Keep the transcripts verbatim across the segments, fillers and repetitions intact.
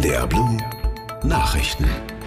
N D R Blue Nachrichten.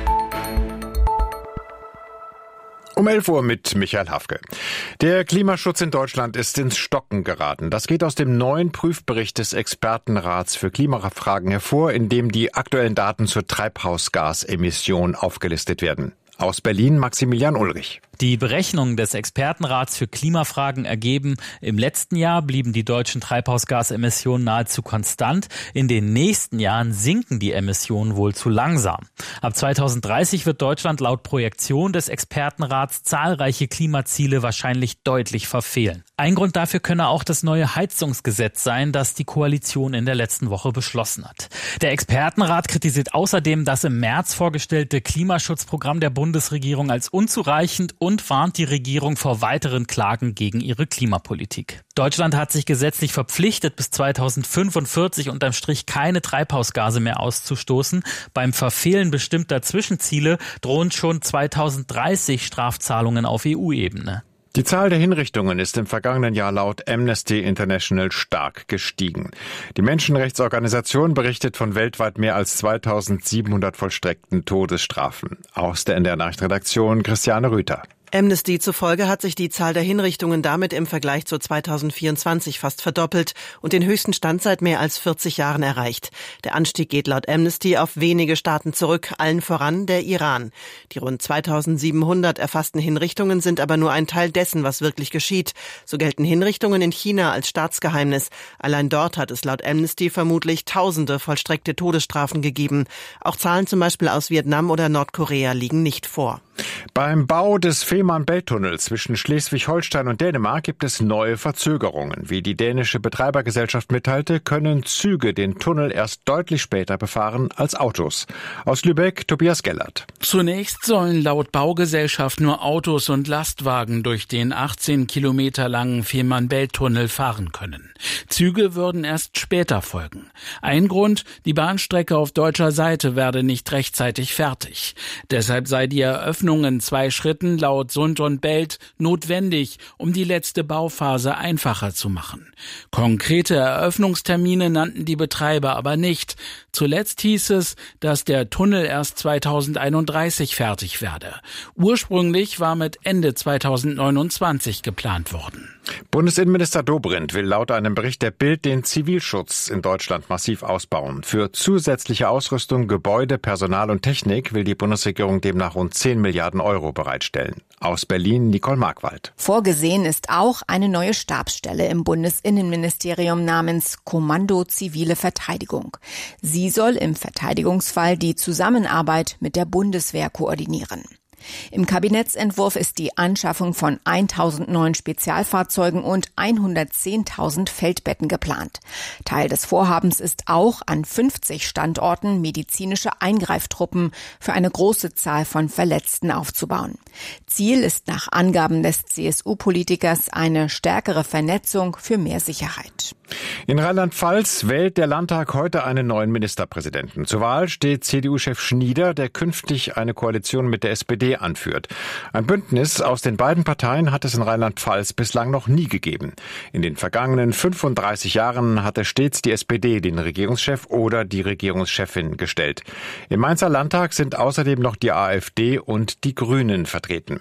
Um elf Uhr mit Michael Hafke. Der Klimaschutz in Deutschland ist ins Stocken geraten. Das geht aus dem neuen Prüfbericht des Expertenrats für Klimafragen hervor, in dem die aktuellen Daten zur Treibhausgasemission aufgelistet werden. Aus Berlin Maximilian Ulrich. Die Berechnungen des Expertenrats für Klimafragen ergeben, im letzten Jahr blieben die deutschen Treibhausgasemissionen nahezu konstant. In den nächsten Jahren sinken die Emissionen wohl zu langsam. Ab zweitausenddreißig wird Deutschland laut Projektion des Expertenrats zahlreiche Klimaziele wahrscheinlich deutlich verfehlen. Ein Grund dafür könne auch das neue Heizungsgesetz sein, das die Koalition in der letzten Woche beschlossen hat. Der Expertenrat kritisiert außerdem das im März vorgestellte Klimaschutzprogramm der Bundesregierung als unzureichend und warnt die Regierung vor weiteren Klagen gegen ihre Klimapolitik. Deutschland hat sich gesetzlich verpflichtet, bis zweitausendfünfundvierzig unterm Strich keine Treibhausgase mehr auszustoßen. Beim Verfehlen bestimmter Zwischenziele drohen schon zweitausenddreißig Strafzahlungen auf E U-Ebene. Die Zahl der Hinrichtungen ist im vergangenen Jahr laut Amnesty International stark gestiegen. Die Menschenrechtsorganisation berichtet von weltweit mehr als zweitausendsiebenhundert vollstreckten Todesstrafen. Aus der N D R-Nachrichtenredaktion Christiane Rüther. Amnesty zufolge hat sich die Zahl der Hinrichtungen damit im Vergleich zu zweitausendvierundzwanzig fast verdoppelt und den höchsten Stand seit mehr als vierzig Jahren erreicht. Der Anstieg geht laut Amnesty auf wenige Staaten zurück, allen voran der Iran. Die rund zweitausendsiebenhundert erfassten Hinrichtungen sind aber nur ein Teil dessen, was wirklich geschieht. So gelten Hinrichtungen in China als Staatsgeheimnis. Allein dort hat es laut Amnesty vermutlich tausende vollstreckte Todesstrafen gegeben. Auch Zahlen zum Beispiel aus Vietnam oder Nordkorea liegen nicht vor. Beim Bau des Fehmarn-Belt-Tunnels zwischen Schleswig-Holstein und Dänemark gibt es neue Verzögerungen. Wie die dänische Betreibergesellschaft mitteilte, können Züge den Tunnel erst deutlich später befahren als Autos. Aus Lübeck Tobias Gellert. Zunächst sollen laut Baugesellschaft nur Autos und Lastwagen durch den achtzehn Kilometer langen Fehmarn-Belt-Tunnel fahren können. Züge würden erst später folgen. Ein Grund, die Bahnstrecke auf deutscher Seite werde nicht rechtzeitig fertig. Deshalb sei die Eröffnung in zwei Schritten laut Sund und Belt notwendig, um die letzte Bauphase einfacher zu machen. Konkrete Eröffnungstermine nannten die Betreiber aber nicht. Zuletzt hieß es, dass der Tunnel erst zweitausendeinunddreißig fertig werde. Ursprünglich war mit Ende zweitausendneunundzwanzig geplant worden. Bundesinnenminister Dobrindt will laut einem Bericht der Bild den Zivilschutz in Deutschland massiv ausbauen. Für zusätzliche Ausrüstung, Gebäude, Personal und Technik will die Bundesregierung demnach rund zehn Milliarden Euro bereitstellen. Aus Berlin Nicole Markwald. Vorgesehen ist auch eine neue Stabsstelle im Bundesinnenministerium namens Kommando Zivile Verteidigung. Sie soll im Verteidigungsfall die Zusammenarbeit mit der Bundeswehr koordinieren. Im Kabinettsentwurf ist die Anschaffung von tausend neuen Spezialfahrzeugen und hundertzehntausend Feldbetten geplant. Teil des Vorhabens ist auch, an fünfzig Standorten medizinische Eingreiftruppen für eine große Zahl von Verletzten aufzubauen. Ziel ist nach Angaben des C S U-Politikers eine stärkere Vernetzung für mehr Sicherheit. In Rheinland-Pfalz wählt der Landtag heute einen neuen Ministerpräsidenten. Zur Wahl steht C D U-Chef Schnieder, der künftig eine Koalition mit der S P D anführt. Ein Bündnis aus den beiden Parteien hat es in Rheinland-Pfalz bislang noch nie gegeben. In den vergangenen fünfunddreißig Jahren hatte stets die S P D den Regierungschef oder die Regierungschefin gestellt. Im Mainzer Landtag sind außerdem noch die AfD und die Grünen vertreten.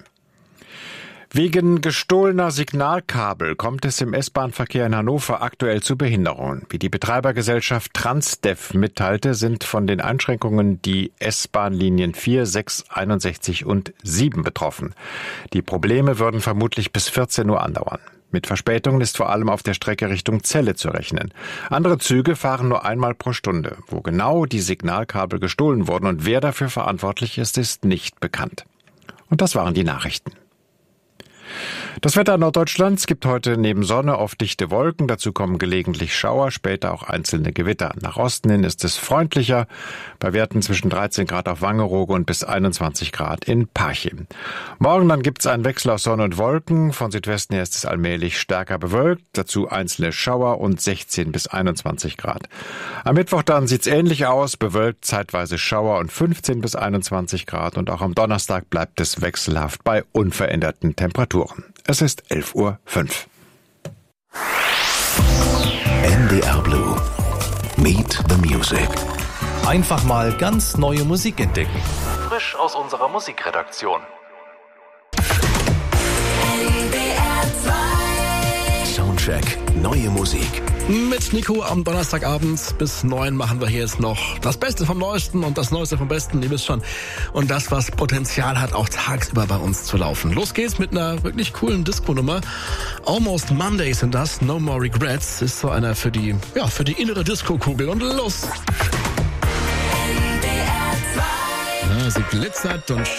Wegen gestohlener Signalkabel kommt es im S-Bahn-Verkehr in Hannover aktuell zu Behinderungen. Wie die Betreibergesellschaft Transdev mitteilte, sind von den Einschränkungen die S-Bahn-Linien vier, sechs, einundsechzig und sieben betroffen. Die Probleme würden vermutlich bis vierzehn Uhr andauern. Mit Verspätungen ist vor allem auf der Strecke Richtung Celle zu rechnen. Andere Züge fahren nur einmal pro Stunde. Wo genau die Signalkabel gestohlen wurden und wer dafür verantwortlich ist, ist nicht bekannt. Und das waren die Nachrichten. Das Wetter Norddeutschlands gibt heute neben Sonne oft dichte Wolken, dazu kommen gelegentlich Schauer, später auch einzelne Gewitter. Nach Osten hin ist es freundlicher, bei Werten zwischen dreizehn Grad auf Wangerooge und bis einundzwanzig Grad in Parchim. Morgen dann gibt es einen Wechsel aus Sonne und Wolken, von Südwesten her ist es allmählich stärker bewölkt, dazu einzelne Schauer und sechzehn bis einundzwanzig Grad. Am Mittwoch dann sieht's ähnlich aus, bewölkt, zeitweise Schauer und fünfzehn bis einundzwanzig Grad und auch am Donnerstag bleibt es wechselhaft bei unveränderten Temperaturen. Es ist elf Uhr fünf. N D R Blue. Meet the Music. Einfach mal ganz neue Musik entdecken. Frisch aus unserer Musikredaktion. Soundcheck. Neue Musik. Mit Nico am Donnerstagabend bis neun machen wir hier jetzt noch das Beste vom Neuesten und das Neueste vom Besten, ihr wisst schon. Und das, was Potenzial hat, auch tagsüber bei uns zu laufen. Los geht's mit einer wirklich coolen Disco-Nummer. Almost Mondays sind das, No More Regrets, ist so einer für die, ja, für die innere Disco-Kugel. Und los! Ja, sie glitzert und